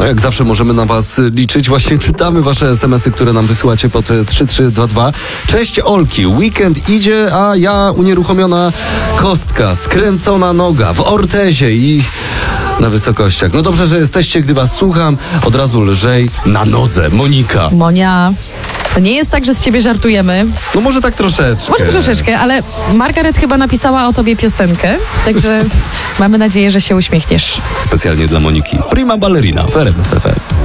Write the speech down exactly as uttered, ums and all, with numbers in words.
No jak zawsze możemy na was liczyć. Właśnie czytamy wasze es em esy, które nam wysyłacie pod trzy trzy dwa dwa. Cześć Olki, weekend idzie, a ja unieruchomiona kostka, skręcona noga w ortezie i na wysokościach. No dobrze, że jesteście, gdy was słucham. Od razu lżej na nodze. Monika. Monia, to nie jest tak, że z ciebie żartujemy. No może tak troszeczkę. Może troszeczkę, ale Margaret chyba napisała o tobie piosenkę, także mamy nadzieję, że się uśmiechniesz. Specjalnie dla Moniki. Prima ballerina w R M F F M.